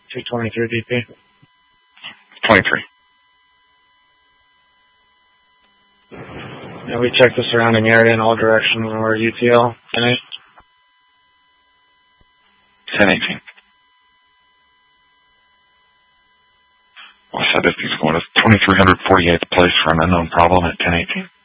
223 BP. 23. And we checked the surrounding area in all directions when we're UTL. 1018. Well, I said if he's going to 2348th place for an unknown problem at 1018.